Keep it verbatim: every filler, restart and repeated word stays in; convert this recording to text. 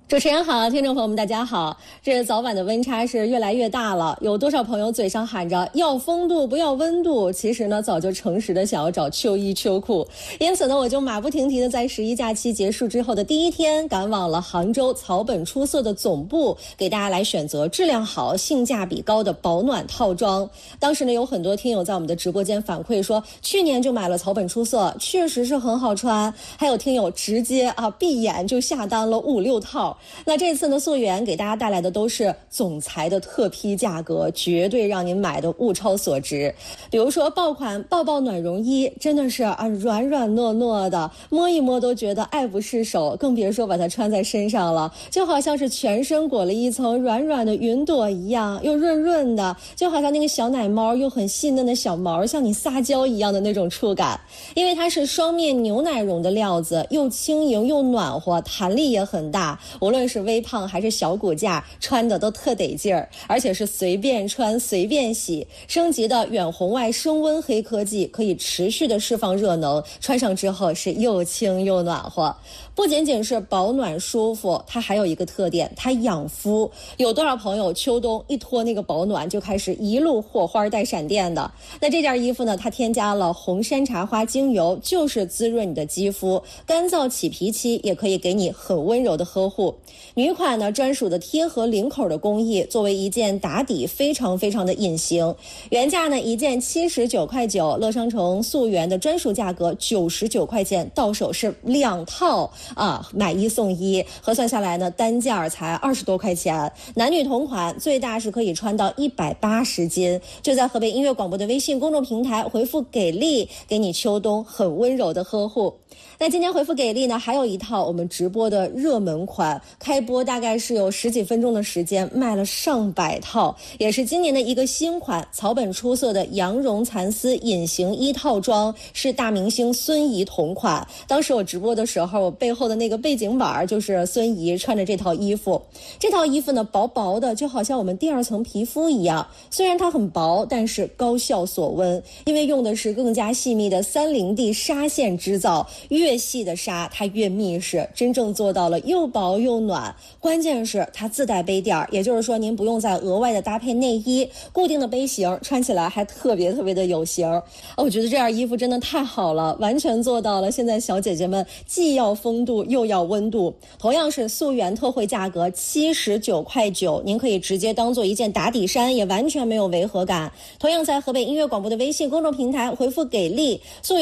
主持人好，听众朋友们大家好。这早晚的温差是越来越大了，有多少朋友嘴上喊着要风度不要温度，其实呢早就诚实的想要找秋衣秋裤。因此呢，我就马不停蹄的在十一假期结束之后的第一天，赶往了杭州草本出色的总部，给大家来选择质量好、性价比高的保暖套装。当时呢，有很多听友在我们的直播间反馈说，去年就买了草本出色，确实是很好穿。还有听友直接啊闭眼就下单了五六套。那这次呢，溯源给大家带来的都是总裁的特批价格，绝对让您买的物超所值。比如说爆款抱抱暖绒衣，真的是啊软软糯糯的，摸一摸都觉得爱不释手，更别说把它穿在身上了，就好像是全身裹了一层软软的云朵一样，又润润的，就好像那个小奶猫又很细嫩的小毛向你撒娇一样的那种触感。因为它是双面牛奶绒的料子，又轻盈又暖和，弹力也很大，无论是微胖还是小骨架，穿的都特得劲儿，而且是随便穿随便洗。升级的远红外升温黑科技可以持续的释放热能，穿上之后是又轻又暖和。不仅仅是保暖舒服，它还有一个特点，它养肤。有多少朋友秋冬一脱那个保暖就开始一路火花带闪电的？那这件衣服呢，它添加了红山茶花精油，就是滋润你的肌肤，干燥起皮期也可以给你很温柔的呵护。女款呢专属的贴合领口的工艺，作为一件打底非常非常的隐形。原价呢一件七十九块九，乐商城溯源的专属价格九十九块钱，到手是两套啊，买一送一，核算下来呢单价才二十多块钱。男女同款，最大是可以穿到一百八十斤。就在河北音乐广播的微信公众平台回复给力，给你秋冬很温柔的呵护。那今天回复给力呢，还有一套我们直播的热门款，开播大概是有十几分钟的时间，卖了上百套，也是今年的一个新款，草本出色的羊绒蚕丝隐形衣套装，是大明星孙怡同款。当时我直播的时候，我背后的那个背景板就是孙怡穿着这套衣服。这套衣服呢，薄薄的，就好像我们第二层皮肤一样，虽然它很薄，但是高效锁温，因为用的是更加细密的三零 D 纱线织造，越细的纱它越密实，真正做到了又薄又暖。关键是它自带杯垫，也就是说您不用再额外的搭配内衣，固定的杯型，穿起来还特别特别的有型。我觉得这件衣服真的太好了，完全做到了现在小姐姐们既要风度又要温度。同样是溯源特惠价格七十九块九，您可以直接当做一件打底衫，也完全没有违和感。同样在河北音乐广播的微信公众平台回复给力，溯源